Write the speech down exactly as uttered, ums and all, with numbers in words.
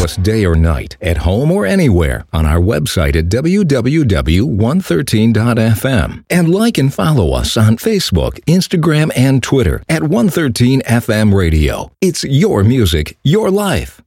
us day or night, at home or anywhere, on our website at w w w dot one thirteen dot f m. And like and follow us on Facebook, Instagram, and Twitter at one thirteen F M Radio. It's your music, your life.